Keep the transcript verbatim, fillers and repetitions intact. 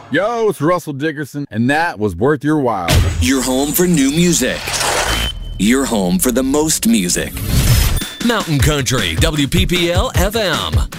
Yo, it's Russell Dickerson, and that was worth your while. Your home for new music. Your home for the most music. Mountain Country, W P P L F M.